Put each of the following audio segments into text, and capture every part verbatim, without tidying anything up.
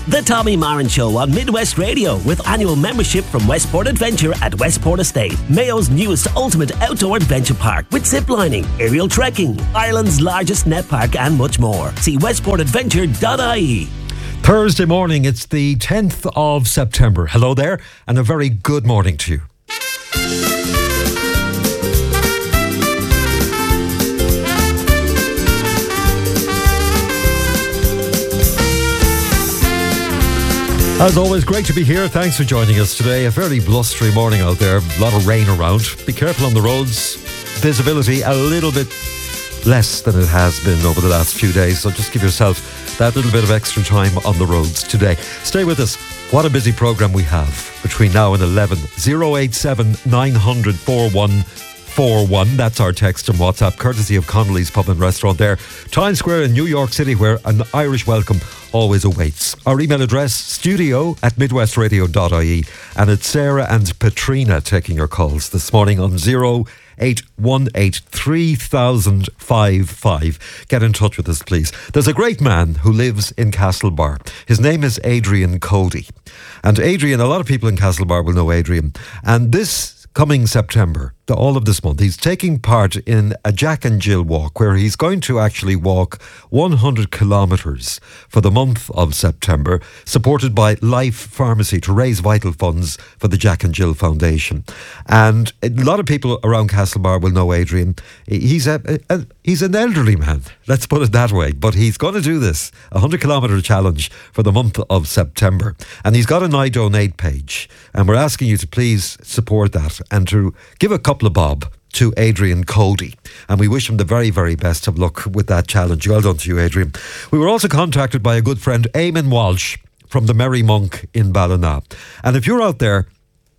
The Tommy Marin Show on Midwest Radio with annual membership from Westport Adventure at Westport Estate, Mayo's newest ultimate outdoor adventure park with ziplining, aerial trekking, Ireland's largest net park and much more. See westport adventure dot I E. Thursday morning, it's the tenth of September. Hello there and a very good morning to you. As always, great to be here. Thanks for joining us today. A fairly blustery morning out there. A lot of rain around. Be careful on the roads. Visibility a little bit less than it has been over the last few days. So just give yourself that little bit of extra time on the roads today. Stay with us. What a busy programme we have between now and eleven. oh eight seven nine hundred forty-one forty-one. That's our text and WhatsApp, courtesy of Connolly's Pub and Restaurant there, Times Square in New York City, where an Irish welcome always awaits. Our email address, studio at midwest radio dot I E. And it's Sarah and Patrina taking your calls this morning on oh eight one eight three thousand fifty-five. Get in touch with us, please. There's a great man who lives in Castlebar. His name is Adrian Cody. And Adrian, a lot of people in Castlebar will know Adrian. And this coming September, all of this month, he's taking part in a Jack and Jill walk where he's going to actually walk one hundred kilometres for the month of September, supported by Life Pharmacy to raise vital funds for the Jack and Jill Foundation. And a lot of people around Castlebar will know Adrian. He's a, a he's an elderly man, let's put it that way, but he's going to do this, a one hundred kilometre challenge for the month of September. And he's got an I Donate page, and we're asking you to please support that and to give a couple of bob to Adrian Cody, and we wish him the very, very best of luck with that challenge. Well done to you, Adrian. We were also contacted by a good friend, Eamon Walsh, from the Merry Monk in Ballina. And if you're out there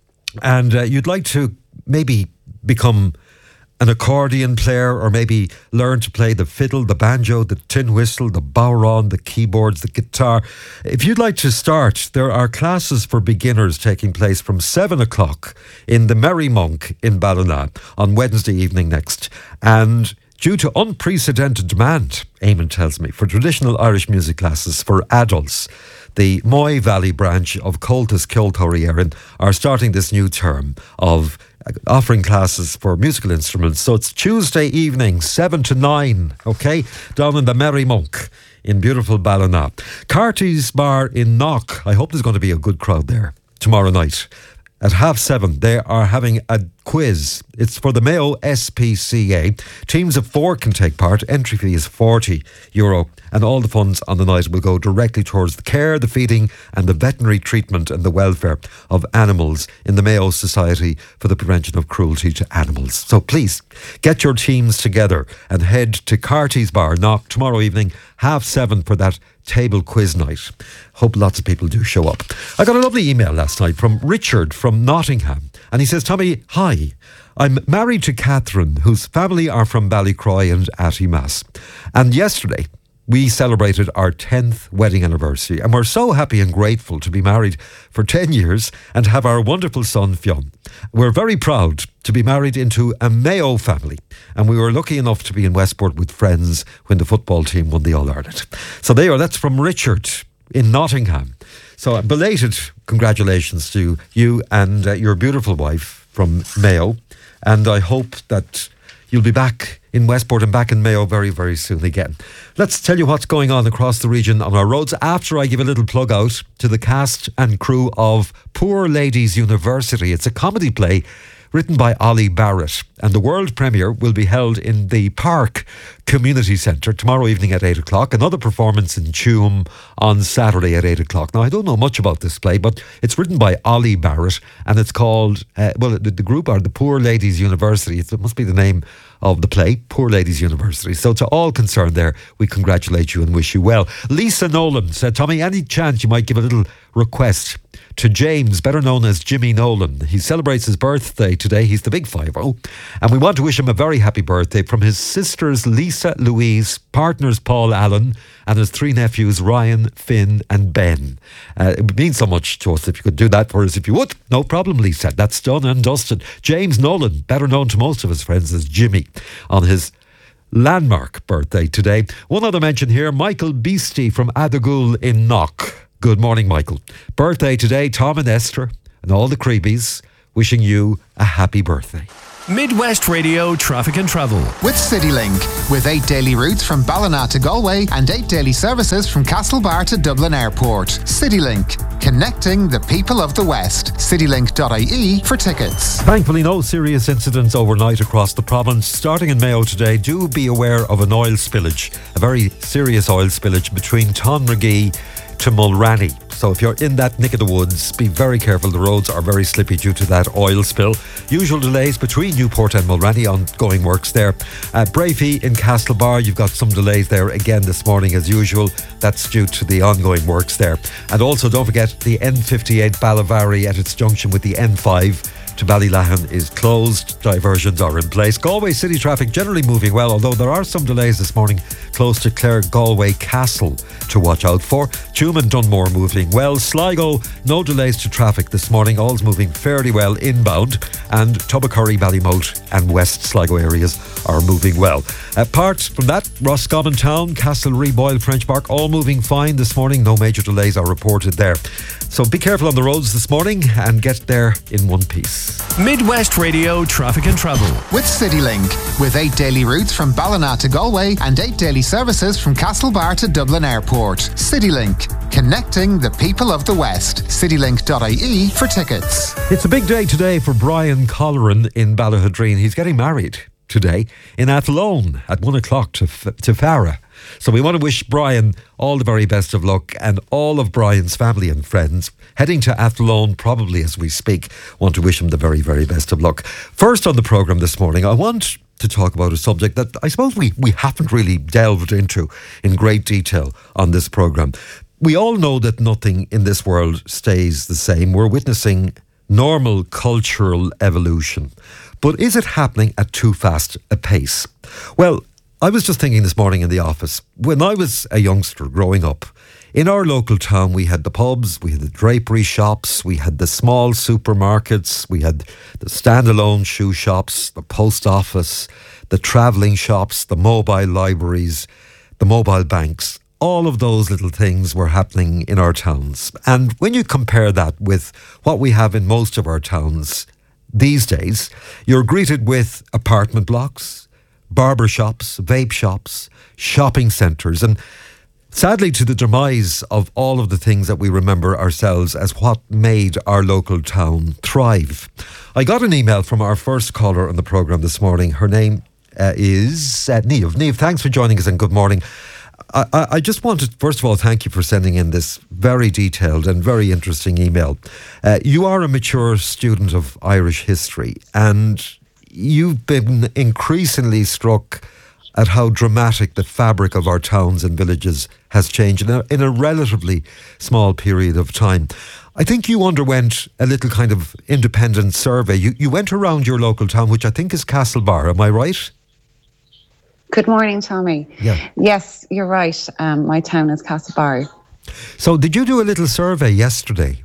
and uh, you'd like to maybe become an accordion player, or maybe learn to play the fiddle, the banjo, the tin whistle, the bodhrán, the keyboards, the guitar. If you'd like to start, there are classes for beginners taking place from seven o'clock in the Merry Monk in Ballina on Wednesday evening next. And due to unprecedented demand, Eamon tells me, for traditional Irish music classes for adults, the Moy Valley branch of Comhaltas Ceoltóirí Éireann are starting this new term of offering classes for musical instruments. So it's Tuesday evening, seven to nine, okay, down in the Merry Monk in beautiful Ballina. Carty's Bar in Knock, I hope there's going to be a good crowd there tomorrow night. At half seven, they are having a quiz. It's for the Mayo S P C A. Teams of four can take part. Entry fee is forty euro. And all the funds on the night will go directly towards the care, the feeding and the veterinary treatment and the welfare of animals in the Mayo Society for the Prevention of Cruelty to Animals. So please, get your teams together and head to Carty's Bar, Knock, tomorrow evening, half seven for that table quiz night. Hope lots of people do show up. I got a lovely email last night from Richard from Nottingham. And he says, Tommy, hi. I'm married to Catherine, whose family are from Ballycroy and Attymass. And yesterday, we celebrated our tenth wedding anniversary, and we're so happy and grateful to be married for ten years and have our wonderful son, Fionn. We're very proud to be married into a Mayo family, and we were lucky enough to be in Westport with friends when the football team won the All-Ireland. So there you are, that's from Richard in Nottingham. So belated congratulations to you and uh, your beautiful wife from Mayo, and I hope that you'll be back in Westport and back in Mayo very, very soon again. Let's tell you what's going on across the region on our roads after I give a little plug out to the cast and crew of Poor Ladies University. It's a comedy play written by Ollie Barrett, and the world premiere will be held in the Park Community Centre tomorrow evening at eight o'clock. Another performance in Tuam on Saturday at eight o'clock. Now, I don't know much about this play, but it's written by Ollie Barrett, and it's called, uh, well, the, the group are the Poor Ladies University. It must be the name of the play, Poor Ladies University. So to all concerned there, we congratulate you and wish you well. Lisa Nolan said, Tommy, any chance you might give a little request to James, better known as Jimmy Nolan? He celebrates his birthday today. He's the big five oh. And we want to wish him a very happy birthday from his sisters Lisa, Louise, partners Paul Allen, and his three nephews Ryan, Finn and Ben. Uh, it would mean so much to us if you could do that for us. If you would, no problem, Lisa. That's done and dusted. James Nolan, better known to most of his friends as Jimmy, on his landmark birthday today. One other mention here, Michael Beastie from Adagul in Knock. Good morning, Michael. Birthday today, Tom and Esther and all the Creebies, wishing you a happy birthday. Midwest Radio Traffic and Travel. With CityLink. With eight daily routes from Ballina to Galway and eight daily services from Castlebar to Dublin Airport. CityLink. Connecting the people of the West. citylink dot I E for tickets. Thankfully, no serious incidents overnight across the province. Starting in Mayo today, do be aware of an oil spillage, a very serious oil spillage between Tonragee to Mulranny. So if you're in that neck of the woods, be very careful. The roads are very slippy due to that oil spill. Usual delays between Newport and Mulranny, ongoing works there. Uh, Brafey in Castlebar, you've got some delays there again this morning as usual. That's due to the ongoing works there. And also don't forget the N fifty-eight Ballavary at its junction with the N five to Ballylahan is closed. Diversions are in place. Galway city traffic generally moving well, although there are some delays this morning close to Clare Galway Castle to watch out for. Tuam and Dunmore moving well. Sligo, no delays to traffic this morning. All's moving fairly well inbound. And Tubbercurry, Ballymote and West Sligo areas are moving well. Apart from that, Roscommon Town, Castlereagh, Boyle, French Park, all moving fine this morning. No major delays are reported there. So be careful on the roads this morning and get there in one piece. Midwest Radio Traffic and Travel. With CityLink. With eight daily routes from Ballina to Galway and eight daily services from Castlebar to Dublin Airport. CityLink. Connecting the people of the West. citylink dot I E for tickets. It's a big day today for Brian Colleran in Ballahadreen. He's getting married today in Athlone at one o'clock to, to Farah. So we want to wish Brian all the very best of luck, and all of Brian's family and friends heading to Athlone probably as we speak want to wish him the very, very best of luck. First on the programme this morning, I want to talk about a subject that I suppose we, we haven't really delved into in great detail on this programme. We all know that nothing in this world stays the same. We're witnessing normal cultural evolution. But is it happening at too fast a pace? Well, I was just thinking this morning in the office, when I was a youngster growing up, in our local town we had the pubs, we had the drapery shops, we had the small supermarkets, we had the standalone shoe shops, the post office, the travelling shops, the mobile libraries, the mobile banks. All of those little things were happening in our towns. And when you compare that with what we have in most of our towns these days, you're greeted with apartment blocks, barber shops, vape shops, shopping centres, and sadly to the demise of all of the things that we remember ourselves as what made our local town thrive. I got an email from our first caller on the programme this morning. Her name uh, is uh, Niamh. Niamh, thanks for joining us and good morning. I, I, I just wanted, first of all, thank you for sending in this very detailed and very interesting email. Uh, you are a mature student of Irish history, and you've been increasingly struck at how dramatic the fabric of our towns and villages has changed in a, in a relatively small period of time. I think you underwent a little kind of independent survey. You, you went around your local town, which I think is Castlebar. Am I right? Good morning, Tommy. Yeah. Yes, you're right. Um, my town is Castlebar. So did you do a little survey yesterday?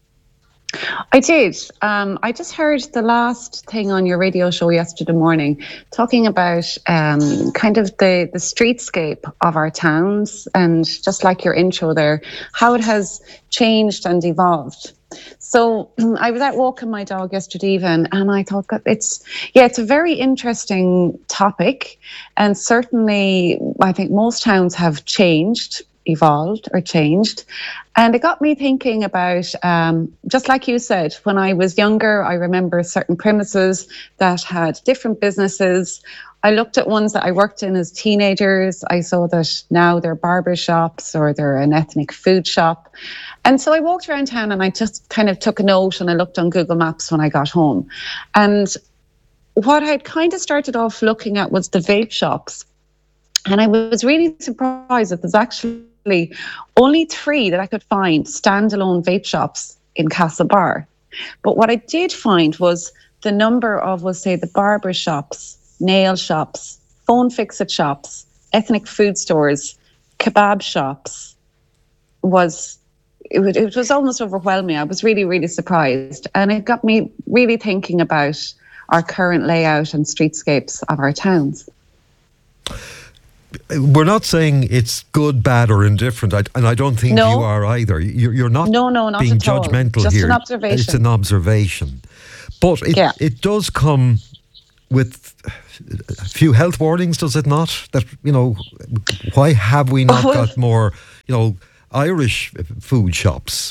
I did. Um, I just heard the last thing on your radio show yesterday morning talking about um, kind of the, the streetscape of our towns, and just like your intro there, how it has changed and evolved. So I was out walking my dog yesterday evening, and I thought, God, it's, yeah, it's a very interesting topic. And certainly I think most towns have changed, evolved or changed. And it got me thinking about, um, just like you said, when I was younger, I remember certain premises that had different businesses. I looked at ones that I worked in as teenagers. I saw that now they're barber shops or they're an ethnic food shop. And so I walked around town and I just kind of took a note, and I looked on Google Maps when I got home. And what I'd kind of started off looking at was the vape shops. And I was really surprised that there's actually only three that I could find standalone vape shops in Castlebar. But what I did find was the number of, we'll say, the barber shops, nail shops, phone fix-it shops, ethnic food stores, kebab shops was, it, would, it was almost overwhelming. I was really, really surprised. And it got me really thinking about our current layout and streetscapes of our towns. we're not saying it's good, bad, or indifferent, I, and I don't think No. you are either. You're, you're not, No, no, not being at all. judgmental Just here. an observation. It's an observation. But it, Yeah. it does come with a few health warnings, does it not? That, you know, why have we not Well- got more, you know, Irish food shops?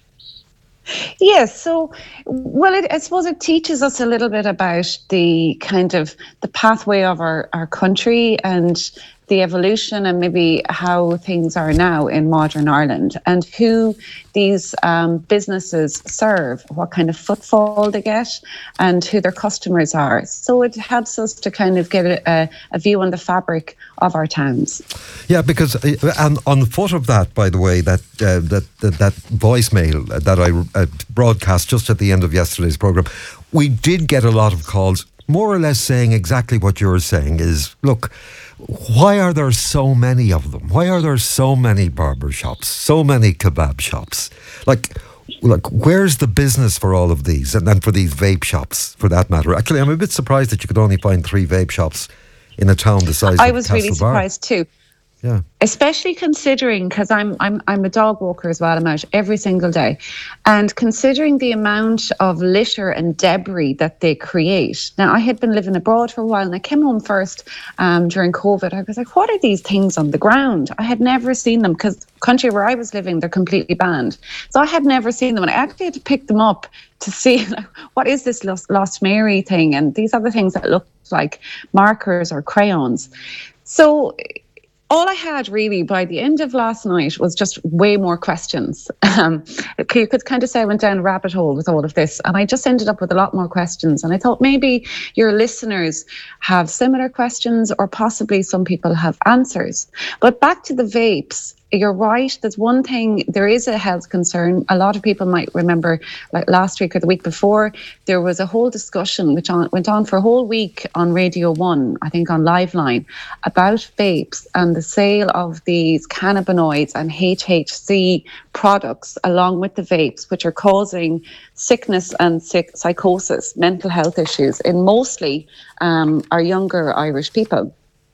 Yes, so, well, it, I suppose it teaches us a little bit about the kind of the pathway of our, our country and the evolution and maybe how things are now in modern Ireland and who these um, businesses serve, what kind of footfall they get and who their customers are. So it helps us to kind of get a, a view on the fabric of our towns. Yeah, because uh, and on foot of that, by the way, that uh, that, that that voicemail that I uh, broadcast just at the end of yesterday's programme, we did get a lot of calls more or less saying exactly what you're saying is, look, why are there so many of them? Why are there so many barber shops, so many kebab shops? Like, like where's the business for all of these? And then for these vape shops, for that matter. Actually, I'm a bit surprised that you could only find three vape shops in a town the size I of was really Castlebar. surprised too. Yeah. Especially considering, because I'm I'm I'm a dog walker as well. I'm out every single day, and considering the amount of litter and debris that they create. Now, I had been living abroad for a while, and I came home first um, during COVID. I was like, "What are these things on the ground?" I had never seen them because country where I was living, they're completely banned. So I had never seen them, and I actually had to pick them up to see like, what is this Lost, Lost Mary thing, and these other things that look like markers or crayons. So all I had really by the end of last night was just way more questions. Um, you could kind of say I went down a rabbit hole with all of this, and I just ended up with a lot more questions. And I thought maybe your listeners have similar questions, or possibly some people have answers. But back to the vapes. You're right. There's one thing, there is a health concern. A lot of people might remember, like last week or the week before, there was a whole discussion which on, went on for a whole week on Radio one, I think on Liveline, about vapes and the sale of these cannabinoids and H H C products along with the vapes, which are causing sickness and sick, psychosis, mental health issues in mostly um, our younger Irish people.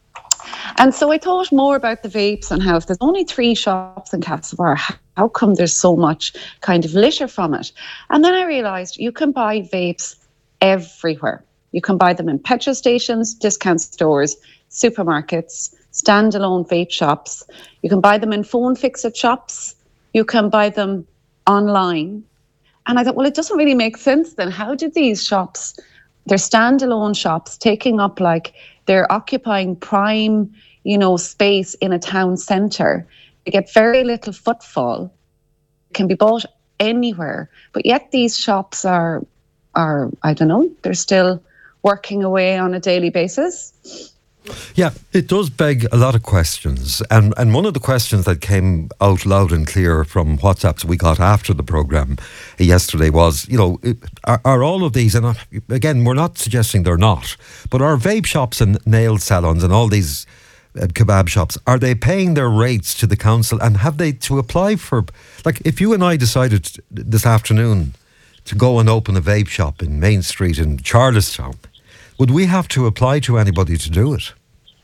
And so I thought more about the vapes and how if there's only three shops in Castlebar, how come there's so much kind of litter from it? And then I realised you can buy vapes everywhere. You can buy them in petrol stations, discount stores, supermarkets, standalone vape shops. You can buy them in phone fix-it shops. You can buy them online. And I thought, well, it doesn't really make sense then. How did these shops, they're standalone shops taking up like, they're occupying prime, you know, space in a town centre. They get very little footfall. Can be bought anywhere, but yet these shops are, are I don't know, they're still working away on a daily basis. Yeah, it does beg a lot of questions. And and one of the questions that came out loud and clear from WhatsApps we got after the programme yesterday was, you know, are, are all of these, and again, we're not suggesting they're not, but are vape shops and nail salons and all these uh, kebab shops, are they paying their rates to the council, and have they to apply for, like if you and I decided this afternoon to go and open a vape shop in Main Street in Charlestown, would we have to apply to anybody to do it?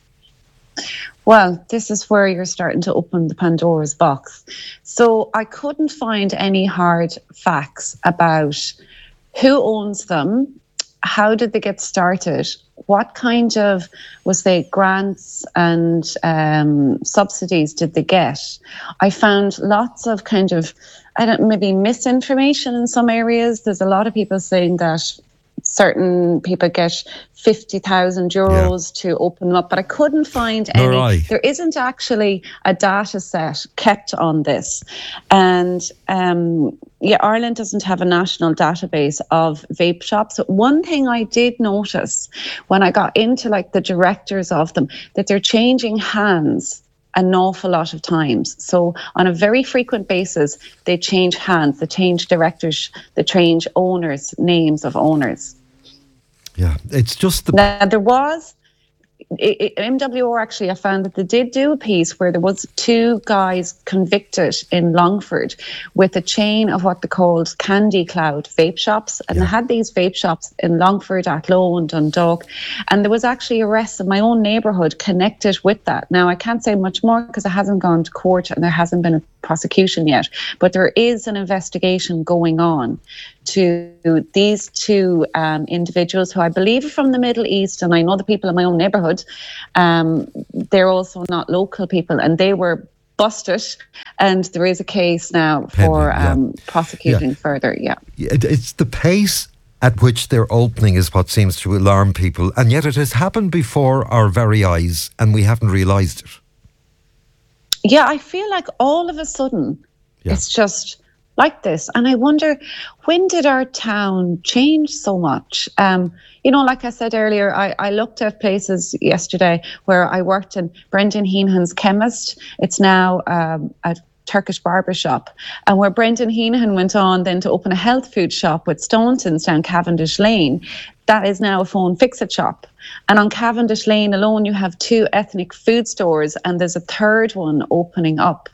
Well, this is where you're starting to open the Pandora's box. So I couldn't find any hard facts about who owns them, how did they get started, what kind of, was they grants and um, subsidies did they get? I found lots of kind of, I don't maybe misinformation in some areas. There's a lot of people saying that certain people get fifty thousand euros yeah. to open them up, but I couldn't find any. Right. There isn't actually a data set kept on this. And um, yeah, Ireland doesn't have a national database of vape shops. But one thing I did notice when I got into like the directors of them, that they're changing hands an awful lot of times. So on a very frequent basis, they change hands, they change directors, they change owners, names of owners. Yeah, it's just the... Now, there was, it, it, M W R actually, I found that they did do a piece where there was two guys convicted in Longford with a chain of what they called Candy Cloud vape shops, and yeah. they had these vape shops in Longford, Athlone, Dundalk, and there was actually arrests in my own neighbourhood connected with that. Now I can't say much more because it hasn't gone to court and there hasn't been a prosecution yet, but there is an investigation going on to these two um, individuals who I believe are from the Middle East, and I know the people in my own neighbourhood. Um, they're also not local people, and they were busted, and there is a case now for Pending, yeah. um, prosecuting yeah. further. Yeah, it's the pace at which they're opening is what seems to alarm people, and yet it has happened before our very eyes, and we haven't realised it. Yeah, I feel like all of a sudden yeah. it's just like this. And I wonder, when did our town change so much? Um, you know, like I said earlier, I, I looked at places yesterday where I worked in Brendan Heenan's Chemist. It's now um, a Turkish barber shop. And where Brendan Heenan went on then to open a health food shop with Staunton's down Cavendish Lane, that is now a Phone Fix-It shop. And on Cavendish Lane alone, you have two ethnic food stores, and there's a third one opening up.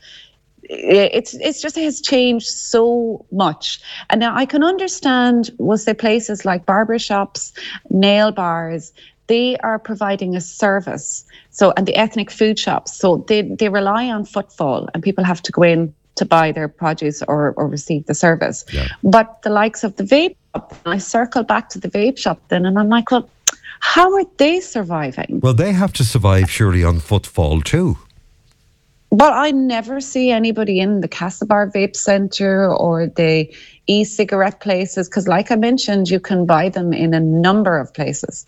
It's it's just it has changed so much. And now I can understand, was there places like barber shops, nail bars, they are providing a service. So, and the ethnic food shops, so they, they rely on footfall, and people have to go in to buy their produce or, or receive the service. Yeah. But the likes of the vape shop, I circle back to the vape shop then, and I'm like, well, how are they surviving? Well, they have to survive surely on footfall too. But I never see anybody in the Castlebar Vape Centre or the e-cigarette places, because like I mentioned, you can buy them in a number of places.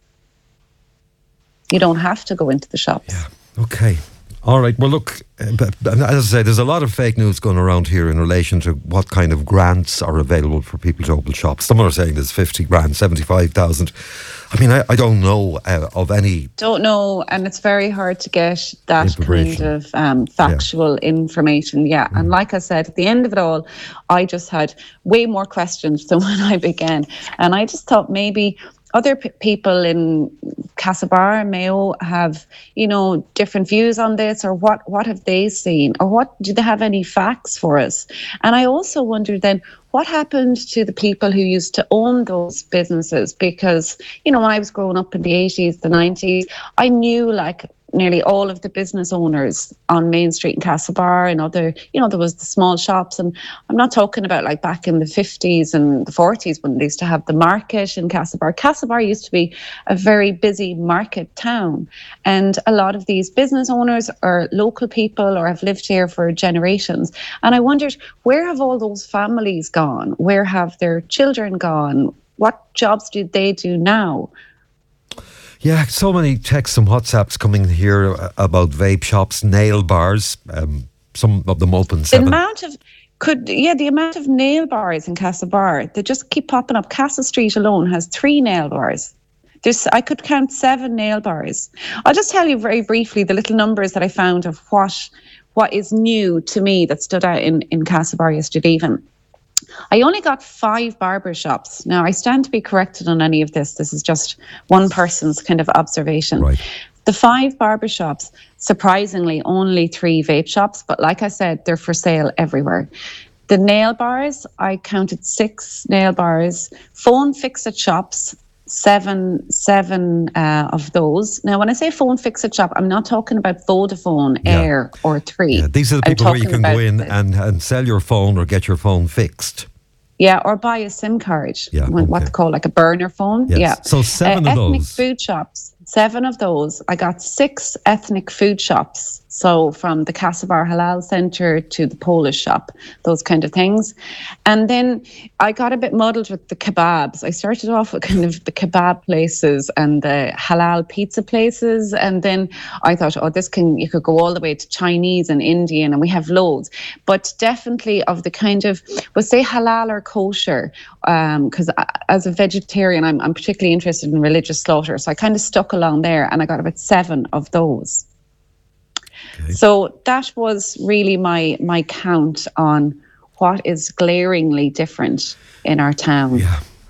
You don't have to go into the shops. Yeah. Okay. All right. Well, look, as I say, there's a lot of fake news going around here in relation to what kind of grants are available for people to open shops. Some are saying there's fifty grand, seventy-five thousand. I mean, I, I don't know uh, of any... Don't know, and it's very hard to get that kind of um, factual yeah. information. Yeah, mm. and like I said, at the end of it all, I just had way more questions than when I began. And I just thought maybe other p- people in Castlebar and Mayo have, you know, different views on this, or what, what have they seen, or what, do they have any facts for us? And I also wondered then, what happened to the people who used to own those businesses? Because, you know, when I was growing up in the eighties, the nineties, I knew like nearly all of the business owners on Main Street in Castlebar and other, you know, there was the small shops. And I'm not talking about like back in the fifties and the forties when they used to have the market in Castlebar. Castlebar used to be a very busy market town. And a lot of these business owners are local people or have lived here for generations. And I wondered, where have all those families gone? Where have their children gone? What jobs do they do now? Yeah, so many texts and WhatsApps coming here about vape shops, nail bars, um, some of them open seven. The amount of, could, yeah, the amount of nail bars in Castlebar, they just keep popping up. Castle Street alone has three nail bars. There's, I could count seven nail bars. I'll just tell you very briefly the little numbers that I found of what what is new to me that stood out in, in Castlebar yesterday even. I only got five barber shops. Now, I stand to be corrected on any of this. This is just one person's kind of observation. Right. The five barber shops, surprisingly, only three vape shops. But like I said, they're for sale everywhere. The nail bars, I counted six nail bars. Phone Fix-It shops, seven seven uh, of those. Now, when I say Phone Fix-It shop, I'm not talking about Vodafone, yeah. Air or Three. Yeah, these are the people where you can go in and, and sell your phone or get your phone fixed. Yeah, or buy a SIM card. Yeah, what okay. they call like a burner phone. Yes. Yeah. So seven uh, of ethnic those. Food shops, seven of those. I got six ethnic food shops. So from the Castlebar Halal Centre to the Polish shop, those kind of things. And then I got a bit muddled with the kebabs. I started off with kind of the kebab places and the halal pizza places. And then I thought, oh, this can, you could go all the way to Chinese and Indian, and we have loads. But definitely of the kind of, we'll say halal or kosher, because um, as a vegetarian, I'm, I'm particularly interested in religious slaughter. So I kind of stuck along there, and I got about seven of those. Okay. So that was really my my count on what is glaringly different in our town. Yeah.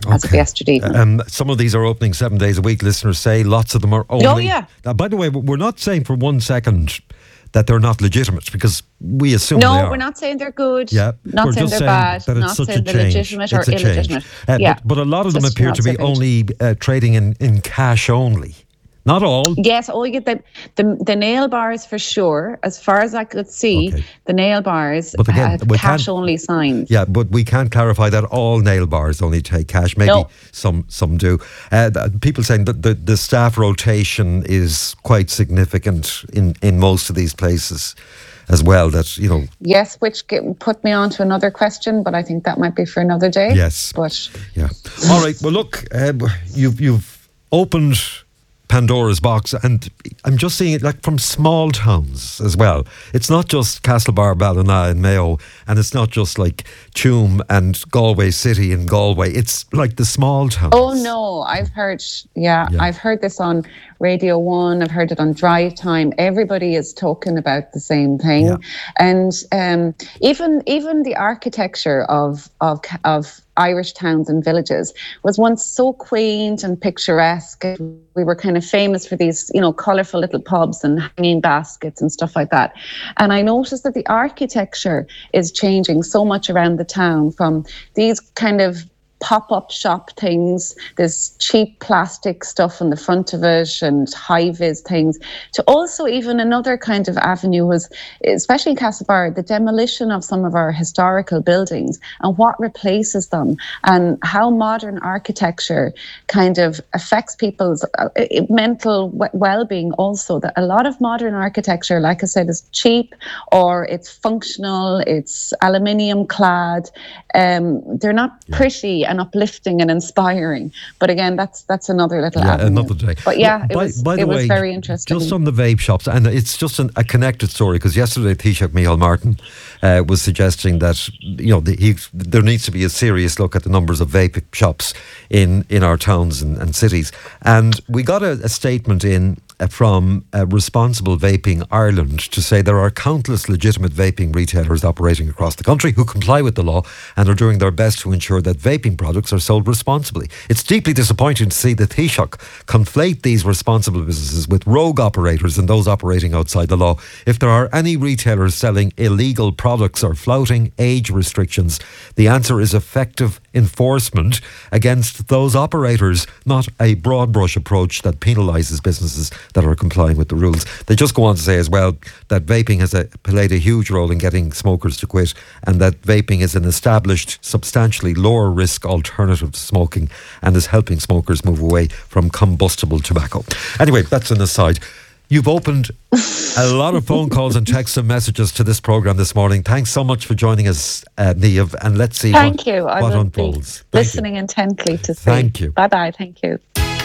as of yesterday evening. Um, some of these are opening seven days a week, listeners say. Lots of them are only... Oh, yeah. Uh, by the way, we're not saying for one second that they're not legitimate, because we assume no, they are. we're not saying they're good, yeah, not we're saying just they're saying bad, that it's not such saying a they're change. legitimate it's or a illegitimate. Change. Uh, yeah. but, but a lot of them Just appear to be only uh, trading in, in cash only. Not all. Yes, oh, you get the, the the nail bars for sure. As far as I could see, okay. the nail bars but again, had cash-only signs. Yeah, but we can't clarify that all nail bars only take cash. Maybe no. some some do. Uh, people saying that the, the staff rotation is quite significant in, in most of these places as well. That, you know. Yes, which get, put me on to another question, but I think that might be for another day. Yes. But yeah. All right. Well, look, uh, you've you've opened Pandora's box, and I'm just seeing it like from small towns as well. It's not just Castlebar, Ballina and Mayo, and it's not just like Tuam and Galway City and Galway. It's like the small towns. Oh no, I've heard, yeah, yeah, I've heard this on Radio One. I've heard it on Drive Time. Everybody is talking about the same thing, yeah. and um, even even the architecture of of of Irish towns and villages was once so quaint and picturesque. We were kind of famous for these, you know, colourful little pubs and hanging baskets and stuff like that. And I noticed that the architecture is changing so much around the town, from these kind of pop-up shop things, this cheap plastic stuff on the front of it and high-vis things, to also even another kind of avenue was, especially in Castlebar, the demolition of some of our historical buildings and what replaces them, and how modern architecture kind of affects people's uh, mental w- well-being also. That a lot of modern architecture, like I said, is cheap, or it's functional, it's aluminium clad, um, they're not yeah. pretty and uplifting and inspiring. But again, that's that's another little yeah, avenue. another day. But yeah, by, it was, by the it was way, very interesting. Just on the vape shops, and it's just an, a connected story, because yesterday Taoiseach Micheál Martin uh, was suggesting that, you know, the, he, there needs to be a serious look at the numbers of vape shops in, in our towns and, and cities. And we got a, a statement in from uh, Responsible Vaping Ireland to say there are countless legitimate vaping retailers operating across the country who comply with the law and are doing their best to ensure that vaping products are sold responsibly. It's deeply disappointing to see the Taoiseach conflate these responsible businesses with rogue operators and those operating outside the law. If there are any retailers selling illegal products or flouting age restrictions, the answer is effective enforcement against those operators, not a broad brush approach that penalises businesses that are complying with the rules. They just go on to say as well that vaping has a, played a huge role in getting smokers to quit, and that vaping is an established, substantially lower risk alternative to smoking and is helping smokers move away from combustible tobacco. Anyway, that's an aside. You've opened a lot of phone calls and texts and messages to this programme this morning. Thanks so much for joining us, uh, Niamh, and let's see Thank what, you. I what will unfolds. Be listening you. intently to see. Thank you. Bye-bye. Thank you.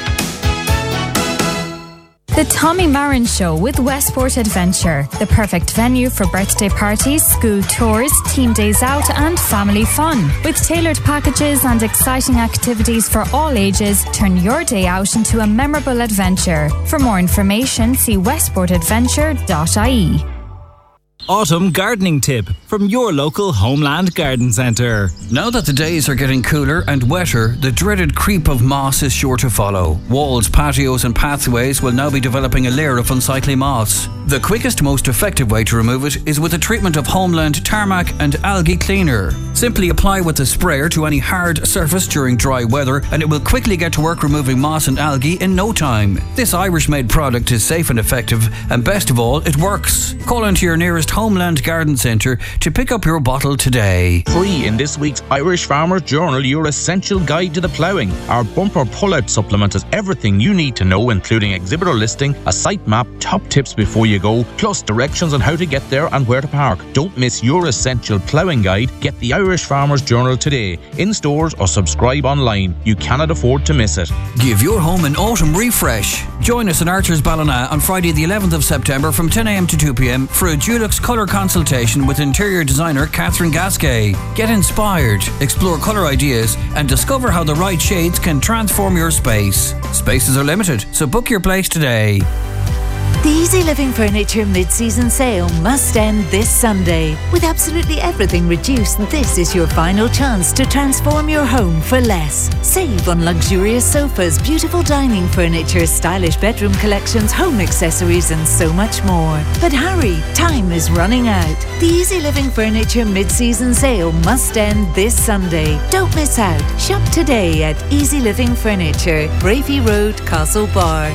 The Tommy Marin Show with Westport Adventure, the perfect venue for birthday parties, school tours, team days out and family fun. With tailored packages and exciting activities for all ages, turn your day out into a memorable adventure. For more information, see westport adventure dot I E. Autumn gardening tip from your local Homeland Garden Centre. Now that the days are getting cooler and wetter, the dreaded creep of moss is sure to follow. Walls, patios and pathways will now be developing a layer of unsightly moss. The quickest, most effective way to remove it is with a treatment of Homeland Tarmac and Algae Cleaner. Simply apply with a sprayer to any hard surface during dry weather and it will quickly get to work removing moss and algae in no time. This Irish-made product is safe and effective, and best of all, it works. Call into your nearest Homeland Garden Centre to pick up your bottle today. Free in this week's Irish Farmer's Journal, your essential guide to the ploughing. Our bumper pull-out supplement has everything you need to know, including exhibitor listing, a site map, top tips before you go, plus directions on how to get there and where to park. Don't miss your essential ploughing guide. Get the Irish Farmer's Journal today, in stores or subscribe online. You cannot afford to miss it. Give your home an autumn refresh. Join us in Archer's Ballina on Friday the eleventh of September from ten a.m. to two p.m. for a Dulux colour consultation with interior designer Catherine Gasquet. Get inspired, explore colour ideas and discover how the right shades can transform your space. Spaces are limited, so book your place today. The Easy Living Furniture mid-season sale must end this Sunday. With absolutely everything reduced, this is your final chance to transform your home for less. Save on luxurious sofas, beautiful dining furniture, stylish bedroom collections, home accessories and so much more. But hurry, time is running out. The Easy Living Furniture mid-season sale must end this Sunday. Don't miss out. Shop today at Easy Living Furniture, Bravey Road, Castlebar.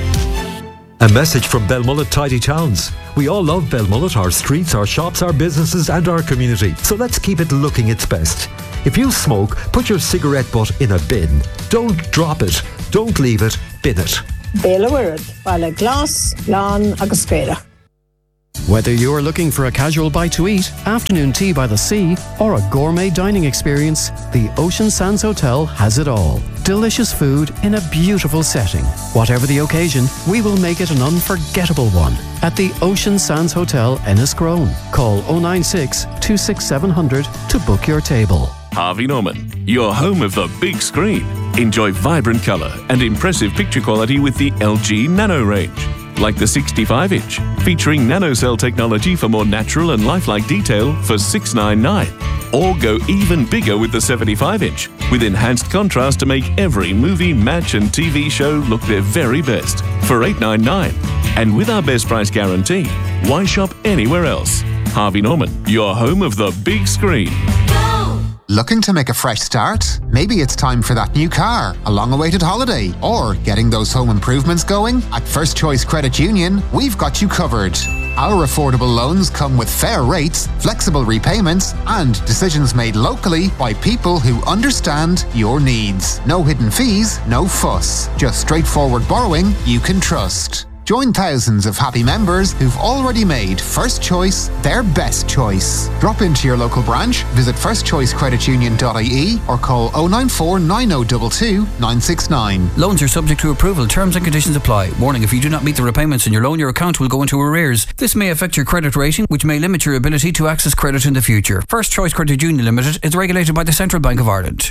A message from Belmullet Tidy Towns. We all love Belmullet, our streets, our shops, our businesses and our community. So let's keep it looking its best. If you smoke, put your cigarette butt in a bin. Don't drop it. Don't leave it. Bin it. Béla Wirad, Bala Glas, Lan agus Spéla. Whether you're looking for a casual bite to eat, afternoon tea by the sea, or a gourmet dining experience, the Ocean Sands Hotel has it all. Delicious food in a beautiful setting. Whatever the occasion, we will make it an unforgettable one. At the Ocean Sands Hotel, Enniscrone. Call oh nine six, two six seven zero zero to book your table. Harvey Norman, your home of the big screen. Enjoy vibrant colour and impressive picture quality with the L G Nano range. Like the sixty-five inch, featuring nanocell technology for more natural and lifelike detail for six nine nine. Or go even bigger with the seventy-five inch, with enhanced contrast to make every movie, match and T V show look their very best for eight nine nine. And with our best price guarantee, why shop anywhere else? Harvey Norman, your home of the big screen. Looking to make a fresh start? Maybe it's time for that new car, a long-awaited holiday, or getting those home improvements going? At First Choice Credit Union, we've got you covered. Our affordable loans come with fair rates, flexible repayments, and decisions made locally by people who understand your needs. No hidden fees, no fuss. Just straightforward borrowing you can trust. Join thousands of happy members who've already made First Choice their best choice. Drop into your local branch, visit first choice credit union dot I E or call oh nine four nine oh two two nine six nine. Loans are subject to approval. Terms and conditions apply. Warning, if you do not meet the repayments in your loan, your account will go into arrears. This may affect your credit rating, which may limit your ability to access credit in the future. First Choice Credit Union Limited is regulated by the Central Bank of Ireland.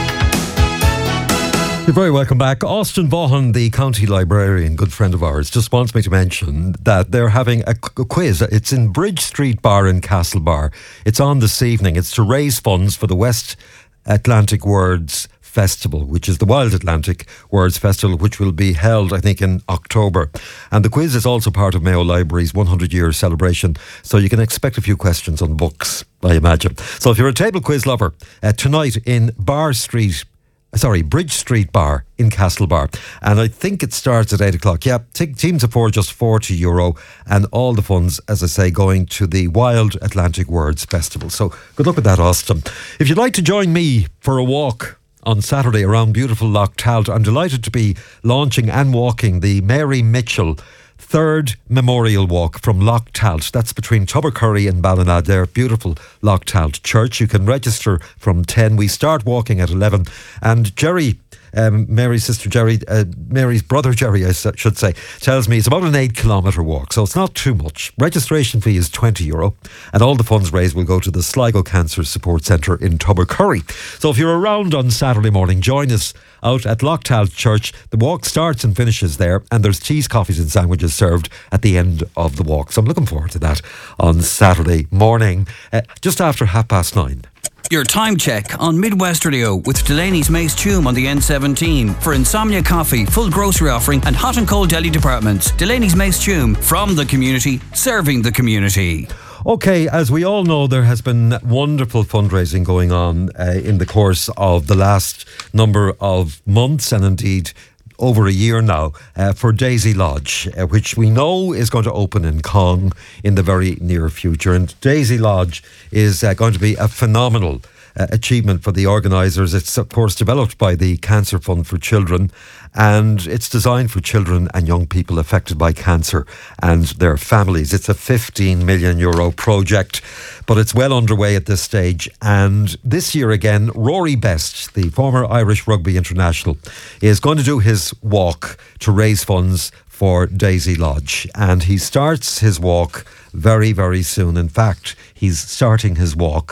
You're very welcome back. Austin Vaughan, the county librarian, good friend of ours, just wants me to mention that they're having a, a quiz. It's in Bridge Street Bar in Castlebar. It's on this evening. It's to raise funds for the West Atlantic Words Festival, which is the Wild Atlantic Words Festival, which will be held, I think, in October. And the quiz is also part of Mayo Library's one hundred year celebration, so you can expect a few questions on books, I imagine. So if you're a table quiz lover, uh, tonight in Bar Street, Sorry, Bridge Street Bar in Castlebar. And I think it starts at eight o'clock. Yeah, t- teams of four, just forty euro. And all the funds, as I say, going to the Wild Atlantic Words Festival. So good luck with that, Austin. If you'd like to join me for a walk on Saturday around beautiful Loch Talt, I'm delighted to be launching and walking the Mary Mitchell Third Memorial Walk from Loch Talt. That's between Tubbercurry and Ballina there. Beautiful Loch Talt Church. You can register from ten. We start walking at eleven. And Jerry, um, Mary's sister Jerry, uh, Mary's brother Jerry, I should say, tells me it's about an eight kilometre walk, so it's not too much. Registration fee is twenty euro, and all the funds raised will go to the Sligo Cancer Support Centre in Tubbercurry. So if you're around on Saturday morning, join us out at Loch Talt Church. The walk starts and finishes there, and there's teas, coffees and sandwiches served at the end of the walk. So I'm looking forward to that on Saturday morning, uh, just after half past nine. Your time check on Midwest Radio with Delaney's Mace Tume on the N seventeen. For Insomnia Coffee, full grocery offering and hot and cold deli departments. Delaney's Mace Tume, from the community, serving the community. Okay, as we all know, there has been wonderful fundraising going on uh, in the course of the last number of months and indeed over a year now uh, for Daisy Lodge, uh, which we know is going to open in Cong in the very near future. And Daisy Lodge is uh, going to be a phenomenal uh, achievement for the organisers. It's of course developed by the Cancer Fund for Children, and it's designed for children and young people affected by cancer and their families. It's a fifteen million euro project, but it's well underway at this stage. And this year again, Rory Best, the former Irish rugby international, is going to do his walk to raise funds for Daisy Lodge. And he starts his walk very, very soon. In fact, he's starting his walk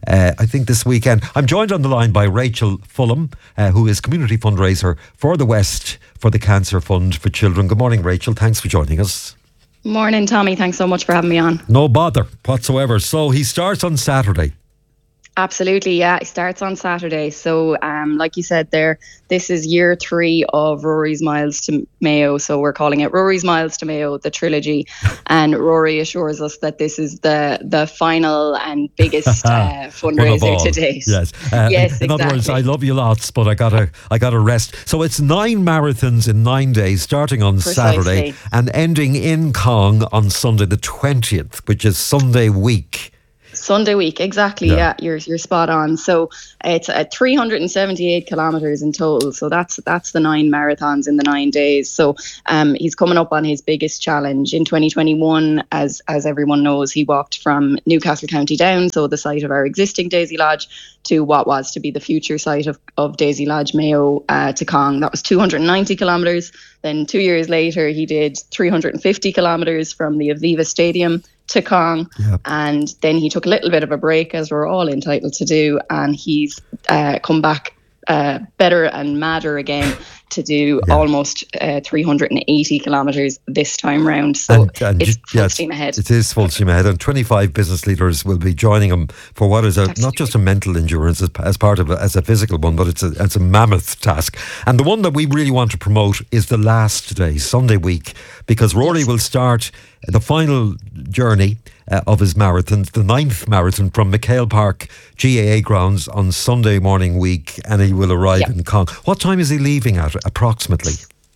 uh, I think this weekend. I'm joined on the line by Rachel Fulham, uh, who is community fundraiser for the West for the Cancer Fund for Children. Good morning, Rachel. Thanks for joining us. Morning, Tommy. Thanks so much for having me on. No bother whatsoever. So he starts on Saturday. Absolutely, yeah. It starts on Saturday. So, um, like you said there, this is year three of Rory's Miles to Mayo. So we're calling it Rory's Miles to Mayo, the trilogy. And Rory assures us that this is the the final and biggest uh, fundraiser to date. Yes, uh, yes. In exactly. other words, I love you lots, but I gotta I gotta rest. So it's nine marathons in nine days, starting on Precisely. Saturday and ending in Cong on Sunday the twentieth, which is Sunday week. Sunday week, exactly. Yeah. Yeah, you're you're spot on. So it's at three hundred seventy-eight kilometres in total. So that's that's the nine marathons in the nine days. So um, he's coming up on his biggest challenge in twenty twenty-one. As as everyone knows, he walked from Newcastle County Down, so the site of our existing Daisy Lodge, to what was to be the future site of, of Daisy Lodge Mayo uh, to Cong. That was two hundred ninety kilometres. Then two years later, he did three hundred fifty kilometres from the Aviva Stadium to Cong. Yep. And then he took a little bit of a break, as we're all entitled to do, and he's uh, come back uh, better and madder again to do yeah. almost uh, three hundred eighty kilometres this time round. So and, and it's full yes, steam ahead. It is full steam ahead, and twenty-five business leaders will be joining him for what is a, not just a mental endurance as, as part of a, as a physical one, but it's a, it's a mammoth task. And the one that we really want to promote is the last day, Sunday week, because Rory yes. will start the final journey uh, of his marathon, the ninth marathon, from McHale Park G A A grounds on Sunday morning week, and he will arrive yep. in Cong. What time is he leaving at, approximately?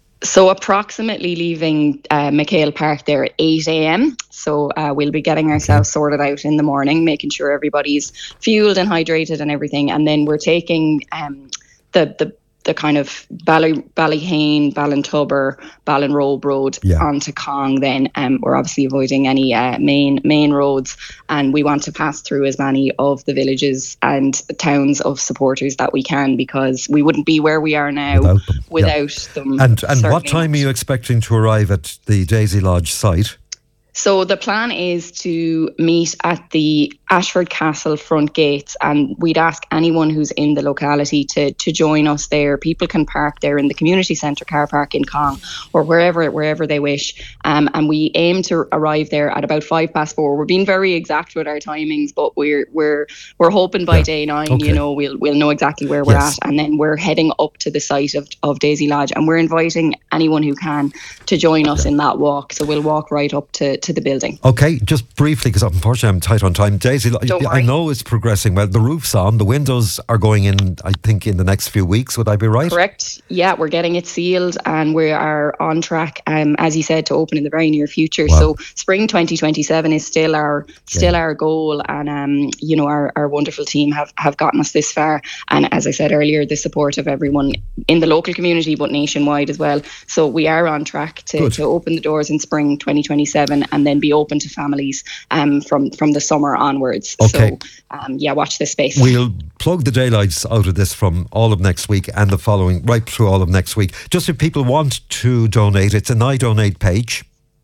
So approximately leaving uh, McHale Park there at eight a.m. So uh, we'll be getting ourselves okay. sorted out in the morning, making sure everybody's fueled and hydrated and everything. And then we're taking um, the the the kind of Bally, Ballyhane, Ballintubber, Ballinrobe Road yeah. onto Cong. Then um, we're obviously avoiding any uh, main main roads, and we want to pass through as many of the villages and towns of supporters that we can, because we wouldn't be where we are now without them. Without yeah. them and and what time are you expecting to arrive at the Daisy Lodge site? So the plan is to meet at the Ashford Castle front gates, and we'd ask anyone who's in the locality to to join us there. People can park there in the community centre car park in Cong, or wherever wherever they wish. Um, and we aim to arrive there at about five past four. We're being very exact with our timings, but we're we're we're hoping by yeah. day nine, okay. you know, we'll we'll know exactly where we're yes. at, and then we're heading up to the site of of Daisy Lodge, and we're inviting anyone who can to join us yeah. in that walk. So we'll walk right up to. to the building. Okay, just briefly, because unfortunately I'm tight on time. Daisy, I know it's progressing well. The roof's on, the windows are going in, I think, in the next few weeks. Would I be right? Correct. Yeah, we're getting it sealed, and we are on track, um, as you said, to open in the very near future. Wow. So spring twenty twenty-seven is still our still yeah. our goal, and um, you know, our, our wonderful team have, have gotten us this far. And as I said earlier, the support of everyone in the local community, but nationwide as well. So we are on track to, to open the doors in spring twenty twenty-seven, and then be open to families um, from, from the summer onwards. Okay. So, um, yeah, watch this space. We'll plug the daylights out of this from all of next week and the following, right through all of next week. Just if people want to donate, it's an I Donate page.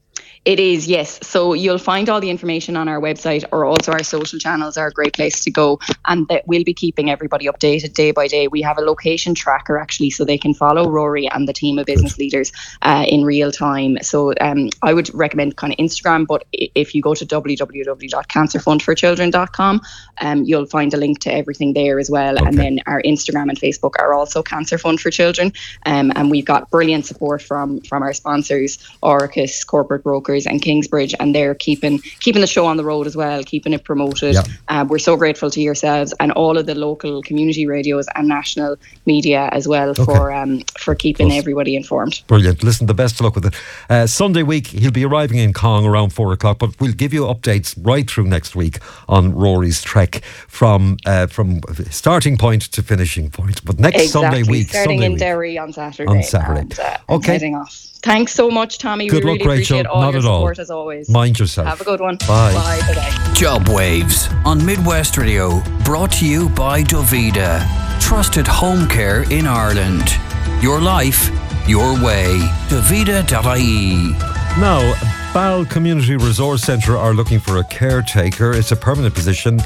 It is, yes. So you'll find all the information on our website, or also our social channels are a great place to go, and that we'll be keeping everybody updated day by day. We have a location tracker actually, so they can follow Rory and the team of business leaders uh, in real time. So um, I would recommend kind of Instagram, but if you go to w w w dot cancer fund for children dot com, um, you'll find a link to everything there as well. Okay. And then our Instagram and Facebook are also Cancer Fund for Children, um, and we've got brilliant support from from our sponsors, Oricus, Corporate Brokers and Kingsbridge, and they're keeping keeping the show on the road as well, keeping it promoted. Yeah. Uh, we're so grateful to yourselves and all of the local community radios and national media as well okay. for um, for keeping Plus. everybody informed. Brilliant. Listen, the best of luck with it. Uh, Sunday week, he'll be arriving in Cong around four o'clock, but we'll give you updates right through next week on Rory's trek from uh, from starting point to finishing point. But next exactly. Sunday week, starting Sunday in week. Derry on Saturday. On Saturday. And, uh, okay. Heading off. Thanks so much, Tommy. Good we luck, really Rachel. appreciate all Not your at all. support as always. Mind yourself. Have a good one. Bye. Bye. Bye. Job Waves on Midwest Radio, brought to you by Dovida. Trusted home care in Ireland. Your life, your way. Dovida dot I E. Now, Ball Community Resource Centre are looking for a caretaker. It's a permanent position.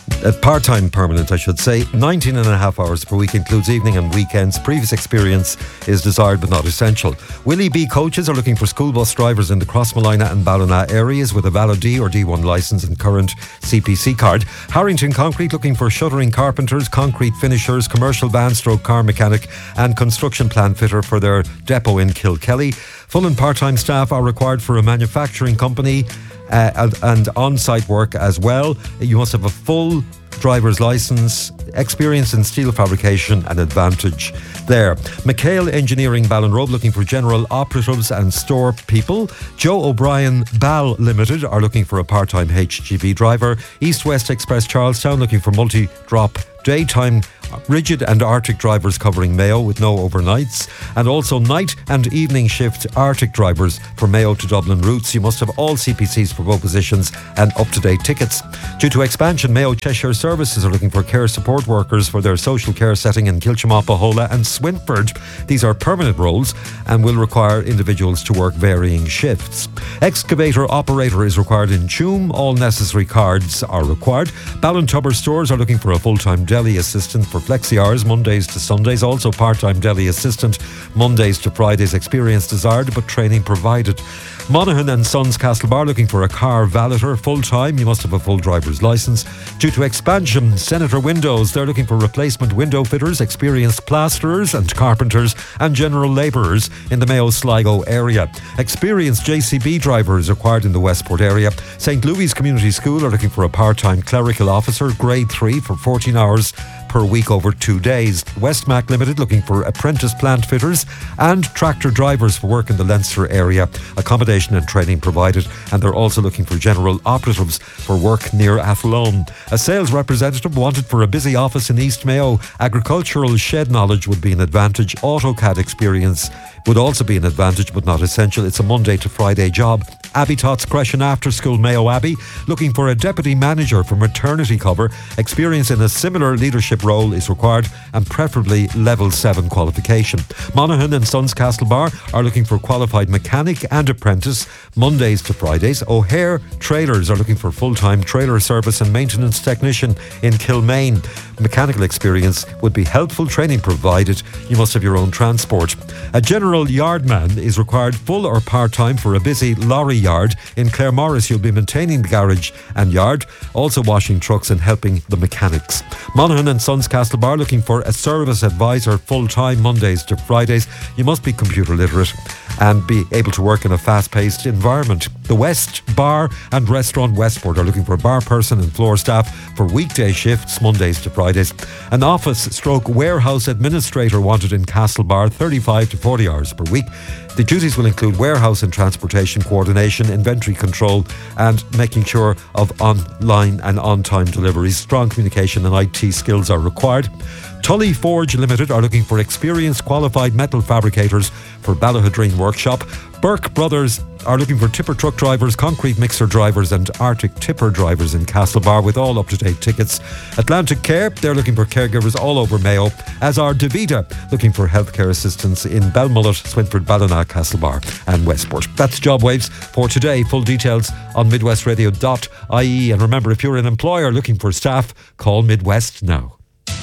Uh, part-time permanent, I should say. nineteen and a half hours per week, includes evening and weekends. Previous experience is desired but not essential. Willie B coaches are looking for school bus drivers in the Crossmolina and Ballina areas with a valid D or D one licence and current C P C card. Harrington Concrete looking for shuttering carpenters, concrete finishers, commercial van stroke car mechanic and construction plant fitter for their depot in Kilkelly. Full and part-time staff are required for a manufacturing company Uh, and, and on-site work as well. You must have a full driver's licence, experience in steel fabrication, an advantage there. McHale Engineering Ballinrobe looking for general operatives and store people. Joe O'Brien Ball Limited are looking for a part-time H G V driver. East West Express Charlestown looking for multi-drop daytime rigid and Arctic drivers covering Mayo with no overnights, and also night and evening shift Arctic drivers for Mayo to Dublin routes. You must have all C P Cs for both positions and up-to-date tickets. Due to expansion, Mayo Cheshire Services are looking for care support workers for their social care setting in Kilchamapahola Hola and Swinford. These are permanent roles and will require individuals to work varying shifts. Excavator operator is required in Tuam. All necessary cards are required. Ballintubber stores are looking for a full-time deli assistant for flexi hours, Mondays to Sundays. Also part-time deli assistant, Mondays to Fridays. Experience desired, but training provided. Monaghan and Sons Castlebar looking for a car valeter full-time. You must have a full driver's licence. Due to expansion, Senator Windows, they're looking for replacement window fitters, experienced plasterers and carpenters and general labourers in the Mayo Sligo area. Experienced J C B drivers required in the Westport area. Saint Louis Community School are looking for a part-time clerical officer, grade three, for fourteen hours per week over two days. Westmac Limited looking for apprentice plant fitters and tractor drivers for work in the Leinster area. Accommodation and training provided, and they're also looking for general operatives for work near Athlone. A sales representative wanted for a busy office in East Mayo. Agricultural shed knowledge would be an advantage. AutoCAD experience would also be an advantage, but not essential. It's a Monday to Friday job. Abbey Tots Creche and After School Mayo Abbey looking for a deputy manager for maternity cover. Experience in a similar leadership role is required, and preferably level seven qualification. Monaghan and Sons Castlebar are looking for qualified mechanic and apprentice, Mondays to Fridays. O'Hare Trailers are looking for full-time trailer service and maintenance technician in Kilmaine. Mechanical experience would be helpful, training provided. You must have your own transport. A general yardman is required, full or part-time, for a busy lorry yard in Claremorris. You'll be maintaining the garage and yard, also washing trucks and helping the mechanics. Monaghan and Sons Castlebar looking for a service advisor full-time, Mondays to Fridays. You must be computer literate and be able to work in a fast-paced environment. The West Bar and Restaurant Westport are looking for a bar person and floor staff for weekday shifts, Mondays to Fridays. An office stroke warehouse administrator wanted in Castlebar, thirty-five to forty hours per week. The duties will include warehouse and transportation coordination, inventory control, and making sure of online and on-time deliveries. Strong communication and I T skills are required. Tully Forge Limited are looking for experienced qualified metal fabricators for Ballahadreen Workshop. Burke Brothers are looking for tipper truck drivers, concrete mixer drivers and Arctic tipper drivers in Castlebar with all up-to-date tickets. Atlantic Care, they're looking for caregivers all over Mayo, as are Davida, looking for healthcare assistants in Belmullet, Swinford, Ballina, Castlebar and Westport. That's Job Waves for today. Full details on midwest radio dot I E, and remember, if you're an employer looking for staff, call Midwest now.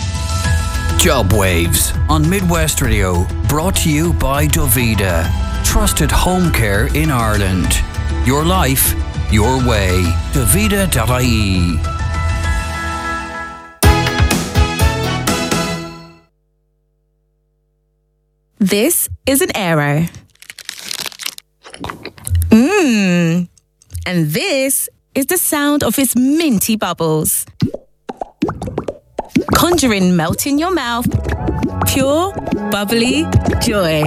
Job Waves on Midwest Radio, brought to you by Davida. Trusted home care in Ireland. Your life, your way. Davida dot I E. This is an Aero. Mmm. And this is the sound of its minty bubbles. Conjuring melt in your mouth. Pure, bubbly joy.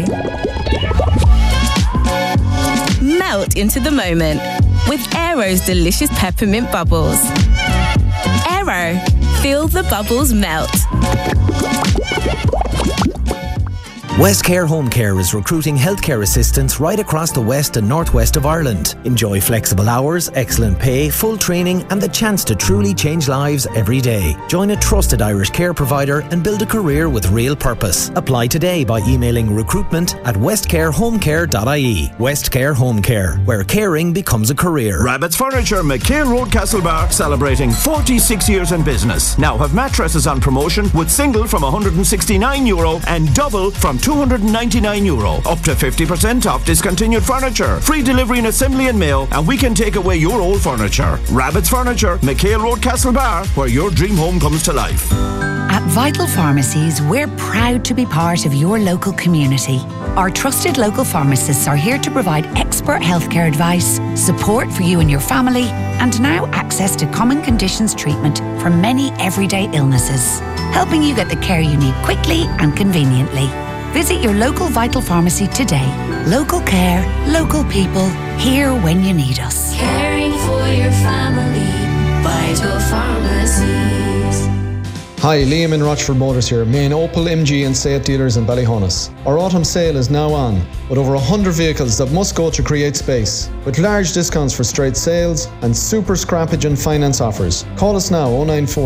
Melt into the moment with Aero's delicious peppermint bubbles. Aero, feel the bubbles melt. Westcare Home Care is recruiting healthcare assistants right across the west and northwest of Ireland. Enjoy flexible hours, excellent pay, full training and the chance to truly change lives every day. Join a trusted Irish care provider and build a career with real purpose. Apply today by emailing recruitment at westcarehomecare dot I E. Westcare Home Care, where caring becomes a career. Rabbit's Furniture, McHale Road, Castlebar, celebrating forty-six years in business. Now have mattresses on promotion with single from one hundred sixty-nine euro and double from two hundred ninety-nine euro. Up to fifty percent off discontinued furniture. Free delivery and assembly and mail, and we can take away your old furniture. Rabbit's Furniture, McHale Road, Castlebar, where your dream home comes to life. At Vital Pharmacies, we're proud to be part of your local community. Our trusted local pharmacists are here to provide expert healthcare advice, support for you and your family, and now access to common conditions treatment for many everyday illnesses, helping you get the care you need quickly and conveniently. Visit your local Vital Pharmacy today. Local care, local people, here when you need us. Caring for your family, Vital Pharmacies. Hi, Liam in Rochford Motors here, main Opel, M G and Seat dealers in Ballyhonus. Our autumn sale is now on, with over one hundred vehicles that must go to create space, with large discounts for straight sales and super scrappage and finance offers. Call us now, oh nine four